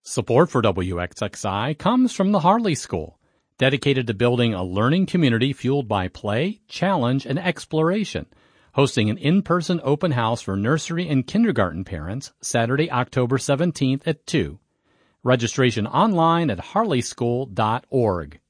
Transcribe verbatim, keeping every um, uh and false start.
Support for W X X I comes from the Harley School, dedicated to building a learning community fueled by play, challenge, and exploration, hosting an in-person open house for nursery and kindergarten parents Saturday, October seventeenth at two. Registration online at harley school dot org.